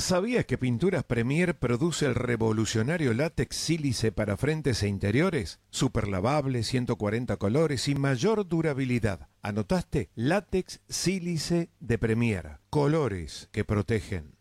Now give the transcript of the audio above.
¿Sabías que Pinturas Premier produce el revolucionario látex sílice para frentes e interiores? Super lavable, 140 colores y mayor durabilidad. ¿Anotaste? Látex sílice de Premier. Colores que protegen.